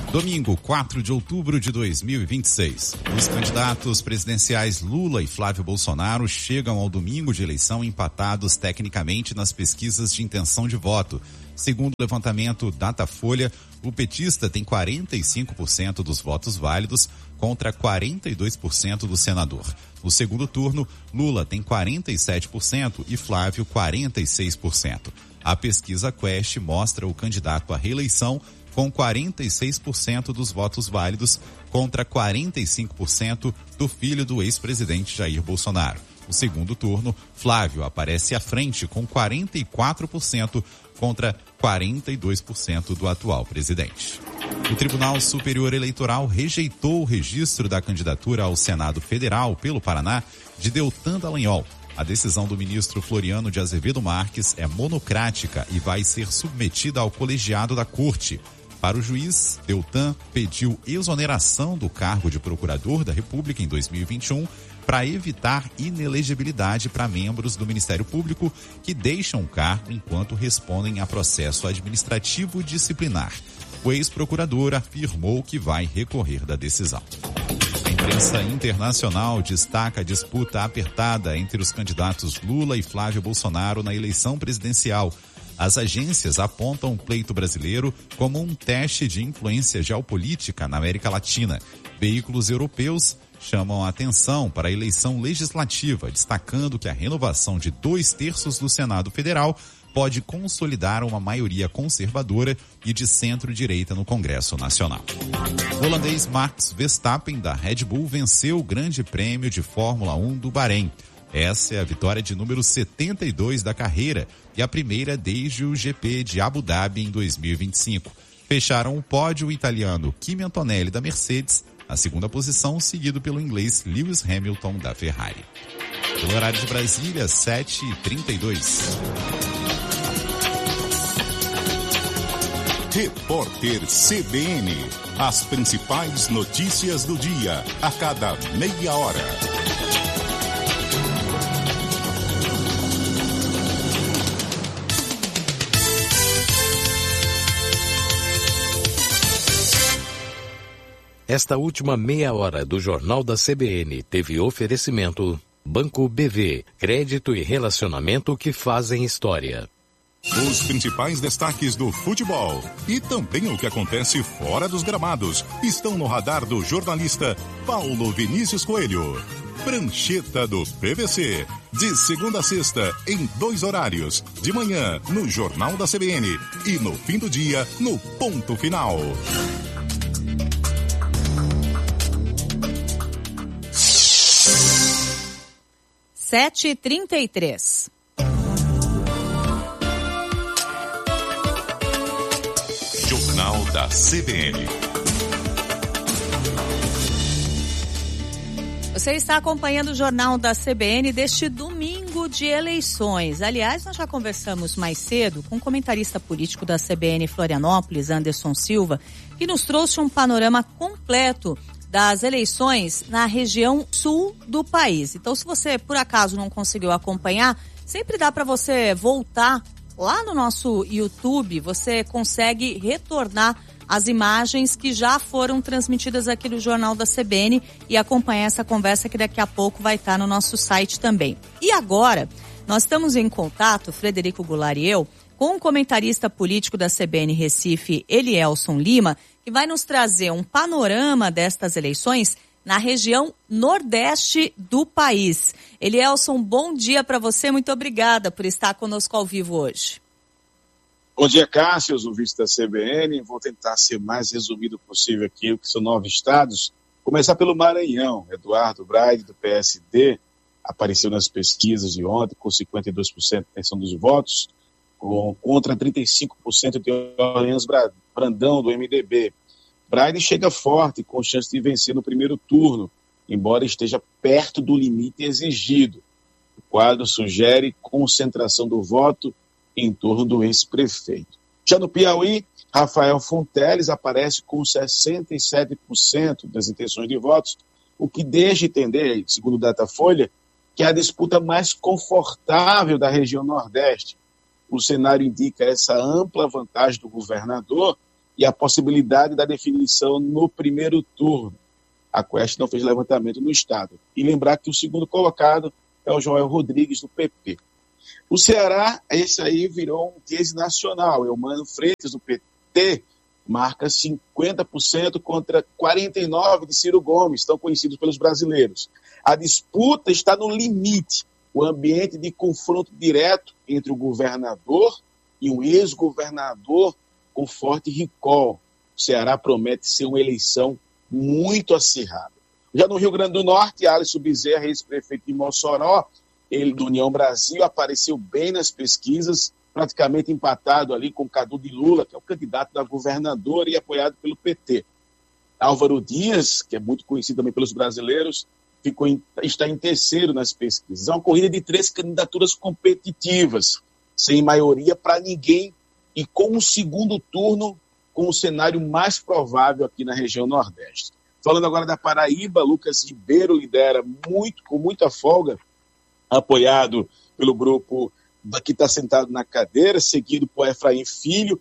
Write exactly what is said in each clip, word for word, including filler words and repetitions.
Domingo, quatro de outubro de dois mil e vinte e seis. Os candidatos presidenciais Lula e Flávio Bolsonaro chegam ao domingo de eleição empatados tecnicamente nas pesquisas de intenção de voto. Segundo o levantamento Datafolha, o petista tem quarenta e cinco por cento dos votos válidos contra quarenta e dois por cento do senador. No segundo turno, Lula tem quarenta e sete por cento e Flávio quarenta e seis por cento. A pesquisa Quest mostra o candidato à reeleição com quarenta e seis por cento dos votos válidos contra quarenta e cinco por cento do filho do ex-presidente Jair Bolsonaro. No segundo turno, Flávio aparece à frente com quarenta e quatro por cento contra quarenta e dois por cento do atual presidente. O Tribunal Superior Eleitoral rejeitou o registro da candidatura ao Senado Federal pelo Paraná de Deltan Dallagnol. A decisão do ministro Floriano de Azevedo Marques é monocrática e vai ser submetida ao colegiado da Corte. Para o juiz, Deltan pediu exoneração do cargo de procurador da República em dois mil e vinte e um para evitar inelegibilidade para membros do Ministério Público que deixam o cargo enquanto respondem a processo administrativo disciplinar. O ex-procurador afirmou que vai recorrer da decisão. A imprensa internacional destaca a disputa apertada entre os candidatos Lula e Flávio Bolsonaro na eleição presidencial. As agências apontam o pleito brasileiro como um teste de influência geopolítica na América Latina. Veículos europeus chamam a atenção para a eleição legislativa, destacando que a renovação de dois terços do Senado Federal pode consolidar uma maioria conservadora e de centro-direita no Congresso Nacional. O holandês Max Verstappen, da Red Bull, venceu o Grande Prêmio de Fórmula um do Bahrein. Essa é a vitória de número setenta e dois da carreira e a primeira desde o G P de Abu Dhabi em dois mil e vinte e cinco. Fecharam o pódio o italiano Kimi Antonelli da Mercedes, a segunda posição, seguido pelo inglês Lewis Hamilton da Ferrari. Pelo horário de Brasília, sete e trinta e dois. Repórter C B N. As principais notícias do dia, a cada meia hora. Esta última meia hora do Jornal da C B N teve oferecimento Banco B V, crédito e relacionamento que fazem história. Os principais destaques do futebol e também o que acontece fora dos gramados estão no radar do jornalista Paulo Vinícius Coelho. Prancheta do P V C, de segunda a sexta, em dois horários, de manhã no Jornal da C B N e no fim do dia no Ponto Final. sete e trinta e três. Jornal da C B N. Você está acompanhando o Jornal da C B N deste domingo de eleições. Aliás, nós já conversamos mais cedo com o comentarista político da C B N Florianópolis, Anderson Silva, que nos trouxe um panorama completo das eleições na região sul do país. Então, se você, por acaso, não conseguiu acompanhar, sempre dá para você voltar lá no nosso YouTube, você consegue retornar as imagens que já foram transmitidas aqui no Jornal da C B N e acompanhar essa conversa que daqui a pouco vai estar no nosso site também. E agora, nós estamos em contato, Frederico Goulart e eu, com o comentarista político da C B N Recife, Elielson Lima, que vai nos trazer um panorama destas eleições na região nordeste do país. Elielson, bom dia para você, muito obrigada por estar conosco ao vivo hoje. Bom dia, Cássio, os ouvintes da C B N. Vou tentar ser o mais resumido possível aqui, que são nove estados. Começar pelo Maranhão. Eduardo Braide, do P S D, apareceu nas pesquisas de ontem com cinquenta e dois por cento de intenção dos votos, com, contra trinta e cinco por cento de Orleans Brandão, do M D B. Braide chega forte, com chance de vencer no primeiro turno, embora esteja perto do limite exigido. O quadro sugere concentração do voto em torno do ex-prefeito. Já no Piauí, Rafael Fonteles aparece com sessenta e sete por cento das intenções de votos, o que deixa entender, segundo o Datafolha, que é a disputa mais confortável da região Nordeste. O cenário indica essa ampla vantagem do governador e a possibilidade da definição no primeiro turno. A Quest não fez levantamento no estado. E lembrar que o segundo colocado é o Joel Rodrigues, do P P. O Ceará, esse aí virou um case nacional. Eumano Freitas, do P T, marca cinquenta por cento contra quarenta e nove por cento de Ciro Gomes, tão conhecidos pelos brasileiros. A disputa está no limite. O ambiente de confronto direto entre o governador e um ex-governador com forte recall. O Ceará promete ser uma eleição muito acirrada. Já no Rio Grande do Norte, Alisson Bezerra, ex-prefeito de Mossoró, ele do União Brasil, apareceu bem nas pesquisas, praticamente empatado ali com Cadu de Lula, que é o candidato da governadora e apoiado pelo P T. Álvaro Dias, que é muito conhecido também pelos brasileiros, ficou em, está em terceiro nas pesquisas. É uma corrida de três candidaturas competitivas, sem maioria para ninguém, e com um segundo turno com o cenário mais provável aqui na região Nordeste. Falando agora da Paraíba, Lucas Ribeiro lidera muito, com muita folga, apoiado pelo grupo que está sentado na cadeira, seguido por Efraim Filho,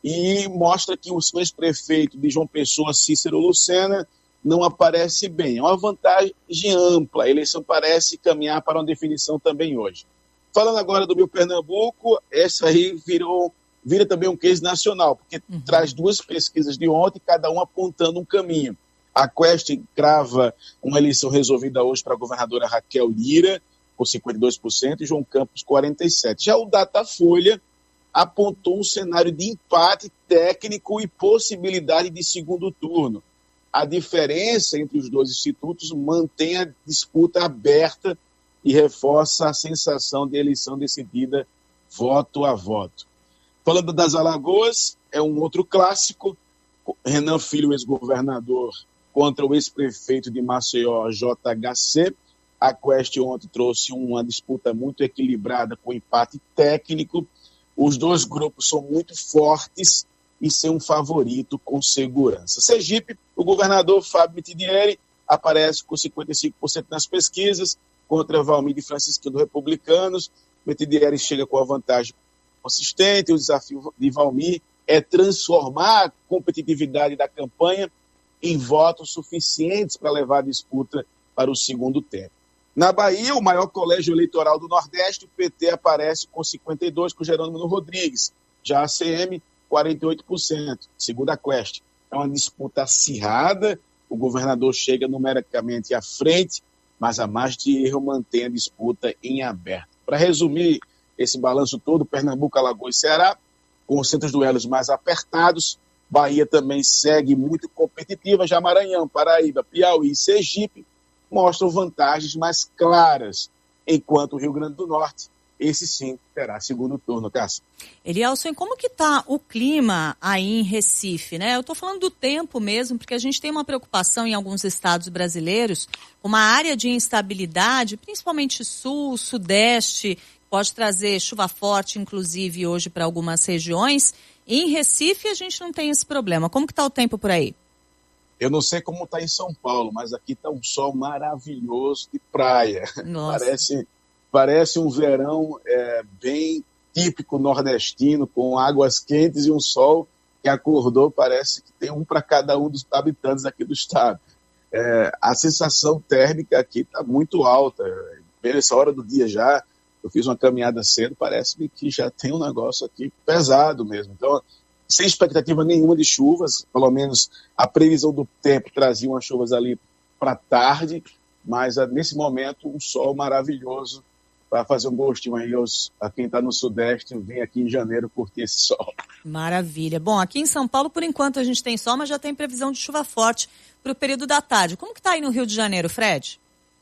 e mostra que o ex-prefeito de João Pessoa, Cícero Lucena, não aparece bem. É uma vantagem ampla. A eleição parece caminhar para uma definição também hoje. Falando agora do meu Pernambuco, essa aí virou, vira também um case nacional, porque uhum. traz duas pesquisas de ontem, cada uma apontando um caminho. A Quest crava uma eleição resolvida hoje para a governadora Raquel Lira, com cinquenta e dois por cento, e João Campos, quarenta e sete por cento. Já o Datafolha apontou um cenário de empate técnico e possibilidade de segundo turno. A diferença entre os dois institutos mantém a disputa aberta e reforça a sensação de eleição decidida voto a voto. Falando das Alagoas, é um outro clássico. Renan Filho, ex-governador, contra o ex-prefeito de Maceió, J H C. A Quest ontem trouxe uma disputa muito equilibrada com empate técnico. Os dois grupos são muito fortes e sem um favorito com segurança. Sergipe, o governador Fábio Mitidieri aparece com cinquenta e cinco por cento nas pesquisas, contra Valmir de Francisquinho do Republicanos. Mitidieri chega com a vantagem consistente. O desafio de Valmir é transformar a competitividade da campanha em votos suficientes para levar a disputa para o segundo tempo. Na Bahia, o maior colégio eleitoral do Nordeste, o P T aparece com cinquenta e dois por cento, com Jerônimo Rodrigues. Já a C M, quarenta e oito por cento, segundo a Quest. É uma disputa acirrada, o governador chega numericamente à frente, mas a margem de erro mantém a disputa em aberto. Para resumir esse balanço todo, Pernambuco, Alagoas e Ceará, com os centros duelos mais apertados. Bahia também segue muito competitiva, já Maranhão, Paraíba, Piauí e Sergipe mostram vantagens mais claras, enquanto o Rio Grande do Norte, esse sim, terá segundo turno, Cássio. Elielson, como que está o clima aí em Recife, né? Eu estou falando do tempo mesmo, porque a gente tem uma preocupação em alguns estados brasileiros, uma área de instabilidade, principalmente sul, sudeste, pode trazer chuva forte, inclusive, hoje para algumas regiões. E em Recife a gente não tem esse problema. Como que está o tempo por aí? Eu não sei como está em São Paulo, mas aqui está um sol maravilhoso de praia. Nossa. Parece, parece um verão é, bem típico nordestino, com águas quentes e um sol que acordou, parece que tem um para cada um dos habitantes aqui do estado. É, a sensação térmica aqui está muito alta. Nessa hora do dia já, eu fiz uma caminhada cedo, parece-me que já tem um negócio aqui pesado mesmo. Então, sem expectativa nenhuma de chuvas, pelo menos a previsão do tempo trazia umas chuvas ali para tarde, mas nesse momento um sol maravilhoso para fazer um gostinho aí aos, a quem está no Sudeste, vem aqui em janeiro curtir esse sol. Maravilha. Bom, aqui em São Paulo, por enquanto, a gente tem sol, mas já tem previsão de chuva forte para o período da tarde. Como que está aí no Rio de Janeiro, Fred?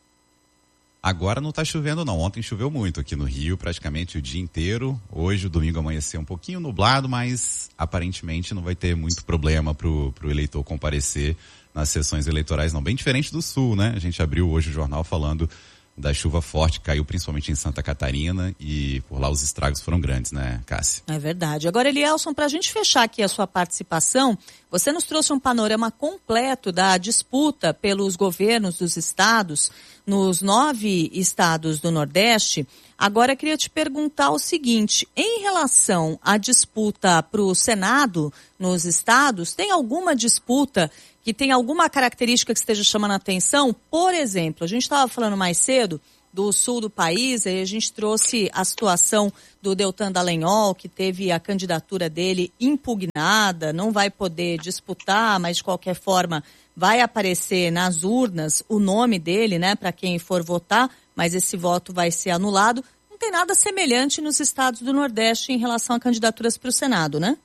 Agora não está chovendo não, ontem choveu muito aqui no Rio, praticamente o dia inteiro. Hoje o domingo amanheceu um pouquinho nublado, mas aparentemente não vai ter muito problema para o eleitor comparecer nas sessões eleitorais não. Bem diferente do Sul, né? A gente abriu hoje o jornal falando da chuva forte que caiu principalmente em Santa Catarina e por lá os estragos foram grandes, né, Cássia? É verdade. Agora, Elielson, para a gente fechar aqui a sua participação, você nos trouxe um panorama completo da disputa pelos governos dos estados, nos nove estados do Nordeste. Agora, eu queria te perguntar o seguinte, em relação à disputa para o Senado nos estados, tem alguma disputa que tem alguma característica que esteja chamando a atenção? Por exemplo, a gente estava falando mais cedo do sul do país, e a gente trouxe a situação do Deltan Dallagnol, que teve a candidatura dele impugnada, não vai poder disputar, mas de qualquer forma vai aparecer nas urnas o nome dele, né, para quem for votar, mas esse voto vai ser anulado. Não tem nada semelhante nos estados do Nordeste em relação a candidaturas para o Senado, né?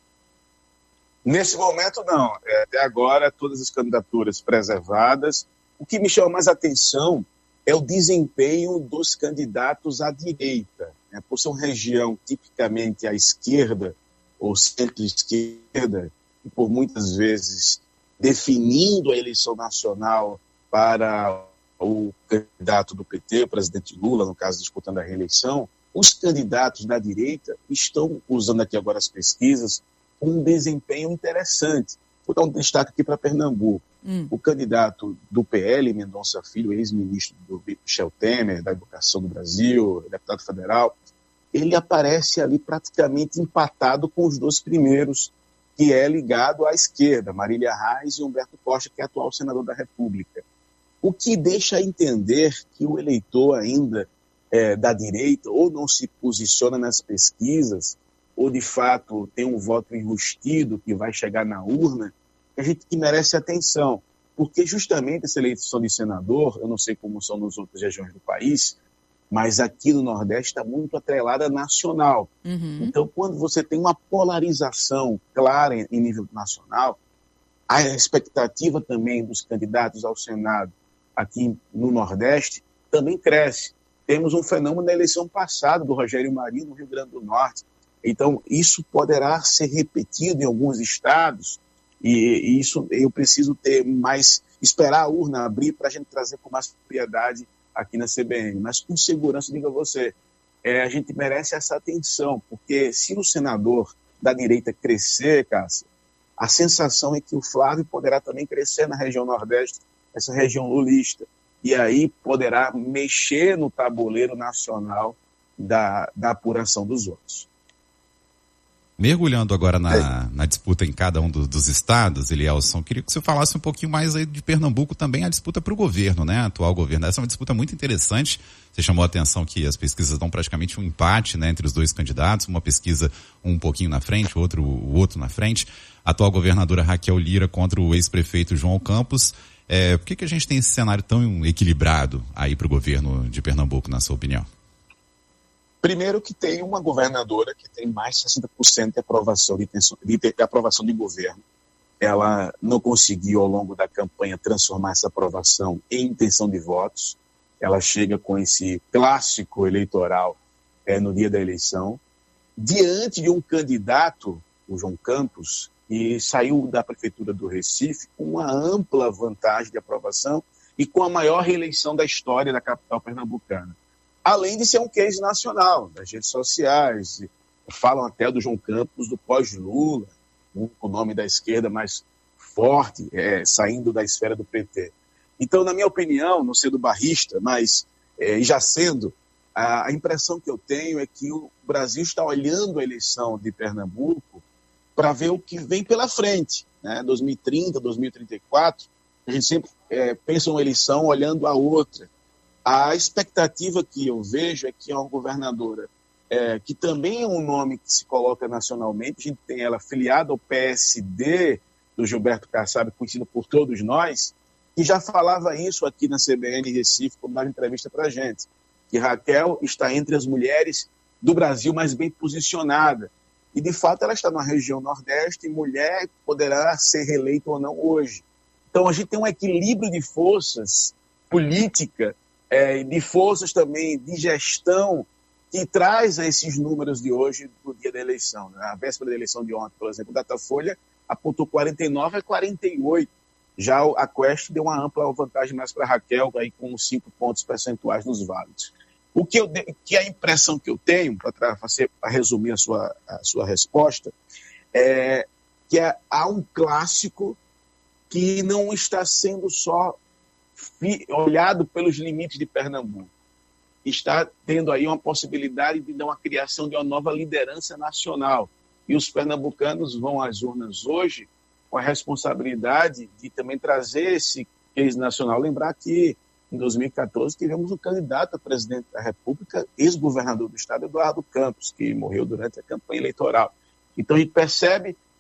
Nesse momento, não. É, até agora, todas as candidaturas preservadas. O que me chama mais atenção é o desempenho dos candidatos à direita, né? Por ser uma região tipicamente à esquerda ou centro-esquerda, e por muitas vezes definindo a eleição nacional para o candidato do P T, o presidente Lula, no caso disputando a reeleição, os candidatos da direita estão usando aqui agora as pesquisas um desempenho interessante. Vou dar um destaque aqui para Pernambuco. Hum. O candidato do P L, Mendonça Filho, ex-ministro do Michel Temer, da Educação do Brasil, deputado federal, ele aparece ali praticamente empatado com os dois primeiros, que é ligado à esquerda, Marília Reis e Humberto Costa, que é atual senador da República. O que deixa entender que o eleitor ainda é, da direita ou não se posiciona nas pesquisas, ou de fato tem um voto enrustido que vai chegar na urna, a gente que merece atenção, porque justamente essa eleição de senador, eu não sei como são nas outras regiões do país, mas aqui no Nordeste está muito atrelada nacional. Uhum. Então, quando você tem uma polarização clara em, em nível nacional, a expectativa também dos candidatos ao Senado aqui no Nordeste também cresce. Temos um fenômeno na eleição passada do Rogério Marinho no Rio Grande do Norte. Então, isso poderá ser repetido em alguns estados, e, e isso eu preciso ter mais, esperar a urna abrir para a gente trazer com mais propriedade aqui na C B N. Mas com segurança, digo a você, é, a gente merece essa atenção, porque se o senador da direita crescer, Cássia, a sensação é que o Flávio poderá também crescer na região Nordeste, essa região lulista, e aí poderá mexer no tabuleiro nacional da, da apuração dos votos. Mergulhando agora na, na disputa em cada um do, dos estados, Elielson, queria que você falasse um pouquinho mais aí de Pernambuco também, a disputa para o governo, né, atual governo. Essa é uma disputa muito interessante. Você chamou a atenção que as pesquisas dão praticamente um empate, né, entre os dois candidatos, uma pesquisa um pouquinho na frente, outro, o outro na frente. A atual governadora Raquel Lira contra o ex-prefeito João Campos. É, por que, que a gente tem esse cenário tão equilibrado aí para o governo de Pernambuco, na sua opinião? Primeiro que tem uma governadora que tem mais de sessenta por cento de aprovação de, de, de aprovação de governo. Ela não conseguiu, ao longo da campanha, transformar essa aprovação em intenção de votos. Ela chega com esse clássico eleitoral é, no dia da eleição, diante de um candidato, o João Campos, que saiu da Prefeitura do Recife com uma ampla vantagem de aprovação e com a maior reeleição da história da capital pernambucana. Além de ser um case nacional, das redes sociais, falam até do João Campos do pós-Lula, com o nome da esquerda mais forte, é, saindo da esfera do P T. Então, na minha opinião, não sendo barrista, mas é, já sendo, a, a impressão que eu tenho é que o Brasil está olhando a eleição de Pernambuco para ver o que vem pela frente, né? dois mil e trinta, dois mil e trinta e quatro, a gente sempre é, pensa uma eleição olhando a outra. A expectativa que eu vejo é que é uma governadora é, que também é um nome que se coloca nacionalmente, a gente tem ela filiada ao P S D, do Gilberto Kassab, conhecido por todos nós, que já falava isso aqui na C B N Recife, quando dava entrevista para a gente, que Raquel está entre as mulheres do Brasil mais bem posicionada. E, de fato, ela está na região Nordeste e mulher poderá ser reeleita ou não hoje. Então, a gente tem um equilíbrio de forças política, É, de forças também de gestão que traz a esses números de hoje do dia da eleição. Né? A véspera da eleição de ontem, por exemplo, o Datafolha apontou quarenta e nove a quarenta e oito. Já a Quest deu uma ampla vantagem mais para a Raquel, aí com cinco pontos percentuais nos válidos. O que, eu, que a impressão que eu tenho, para resumir a sua, a sua resposta, é que é, há um clássico que não está sendo só fi, olhado pelos limites de Pernambuco. Está tendo aí uma possibilidade de dar uma criação de uma nova liderança nacional. E os pernambucanos vão às urnas hoje com a responsabilidade de também trazer esse case nacional. Lembrar que em dois mil e quatorze tivemos um candidato a presidente da República, ex-governador do estado, Eduardo Campos, que morreu durante a campanha eleitoral. Então a gente percebe